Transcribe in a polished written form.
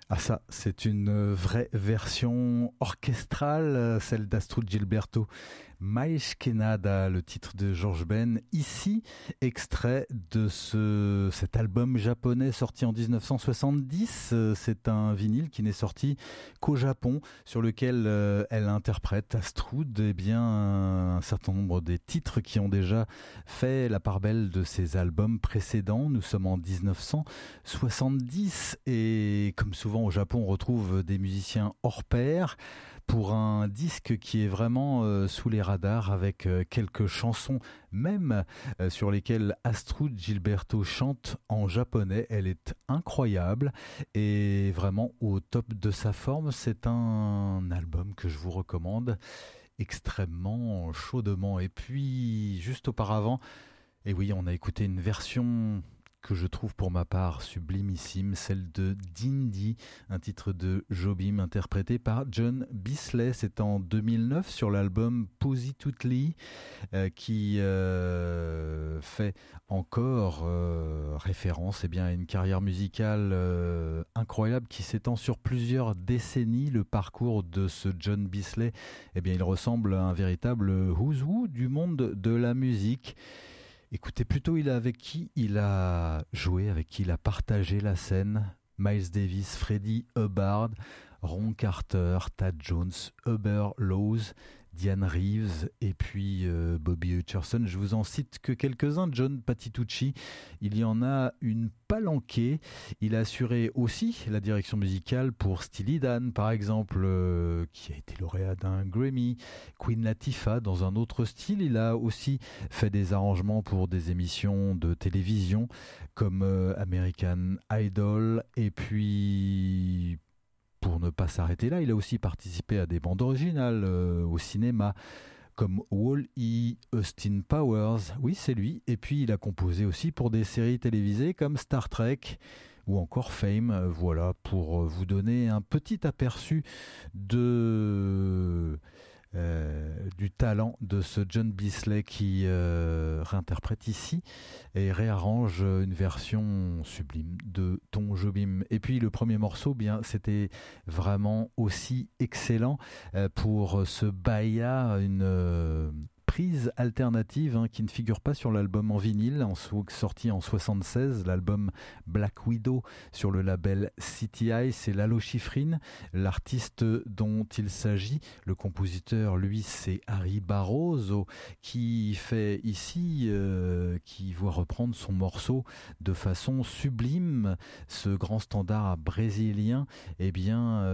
Ah ça, c'est une vraie version orchestrale, celle d'Astrud Gilberto. Mais que nada, le titre de George Ben, ici, extrait de cet album japonais sorti en 1970. C'est un vinyle qui n'est sorti qu'au Japon, sur lequel elle interprète, Astrud, eh bien, un certain nombre des titres qui ont déjà fait la part belle de ses albums précédents. Nous sommes en 1970 et comme souvent au Japon, on retrouve des musiciens hors pair pour un disque qui est vraiment sous les radars avec quelques chansons même sur lesquelles Astrud Gilberto chante en japonais. Elle est incroyable et vraiment au top de sa forme. C'est un album que je vous recommande extrêmement chaudement. Et puis juste auparavant, et oui, on a écouté une version que je trouve pour ma part sublimissime, celle de Dindy, un titre de Jobim interprété par John Bisley. C'est en 2009 sur l'album Positutely qui fait encore référence bien, à une carrière musicale incroyable qui s'étend sur plusieurs décennies. Le parcours de ce John Bisley, bien, il ressemble à un véritable who's who du monde de la musique. Écoutez, plutôt avec qui il a joué, avec qui il a partagé la scène. Miles Davis, Freddie Hubbard, Ron Carter, Thad Jones, Hubert Laws, Diane Reeves et puis Bobby Hutcherson. Je vous en cite que quelques-uns. John Patitucci, il y en a une palanquée. Il a assuré aussi la direction musicale pour Steely Dan, par exemple, qui a été lauréat d'un Grammy. Queen Latifah, dans un autre style. Il a aussi fait des arrangements pour des émissions de télévision comme American Idol. Et puis, pour ne pas s'arrêter là, il a aussi participé à des bandes originales au cinéma, comme Wall-E, Austin Powers, oui c'est lui, et puis il a composé aussi pour des séries télévisées comme Star Trek ou encore Fame. Voilà, pour vous donner un petit aperçu du talent de ce John Bisley qui réinterprète ici et réarrange une version sublime de Ton Jobim. Et puis le premier morceau, bien, c'était vraiment aussi excellent pour ce Bahia, une prise alternative qui ne figure pas sur l'album en vinyle, sorti en 76, l'album Black Widow sur le label CTI. C'est Lalo Schifrin, l'artiste dont il s'agit. Le compositeur, lui, c'est Harry Barroso, qui fait ici, qui voit reprendre son morceau de façon sublime. Ce grand standard brésilien,